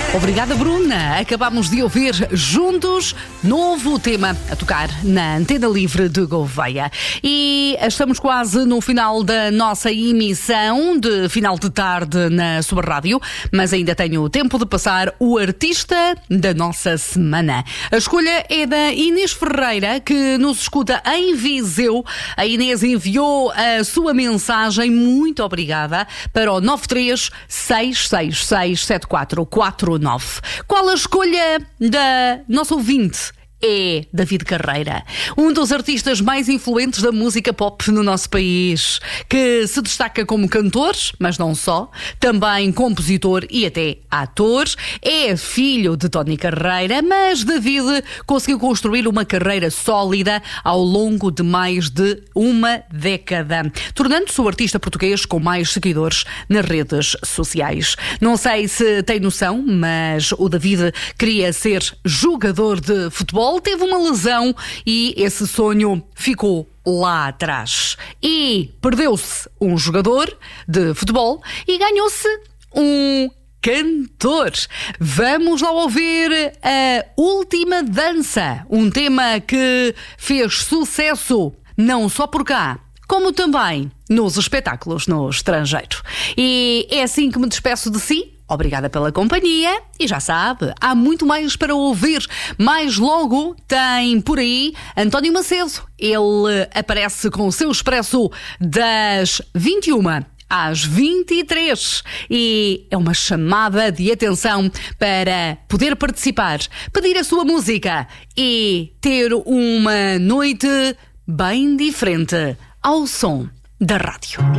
Obrigada, Bruna. Acabámos de ouvir Juntos, novo tema a tocar na Antena Livre de Gouveia. E estamos quase no final da nossa emissão de final de tarde na sua rádio, mas ainda tenho tempo de passar o artista da nossa semana. A escolha é da Inês Ferreira, que nos escuta em Viseu. A Inês enviou a sua mensagem, muito obrigada, para o 93-666-7449. Qual a escolha da nossa ouvinte? É David Carreira, um dos artistas mais influentes da música pop no nosso país, que se destaca como cantor, mas não só, também compositor e até ator. É filho de Tony Carreira, mas David conseguiu construir uma carreira sólida ao longo de mais de uma década, tornando-se o artista português com mais seguidores nas redes sociais. Não sei se tem noção, mas o David queria ser jogador de futebol, teve uma lesão e esse sonho ficou lá atrás. E perdeu-se um jogador de futebol e ganhou-se um cantor. Vamos lá ouvir A Última Dança, um tema que fez sucesso não só por cá, como também nos espetáculos no estrangeiro. E é assim que me despeço de si. Obrigada pela companhia e já sabe, há muito mais para ouvir. Mais logo tem por aí António Macedo. Ele aparece com o seu expresso das 21 às 23 e é uma chamada de atenção para poder participar, pedir a sua música e ter uma noite bem diferente ao som da rádio.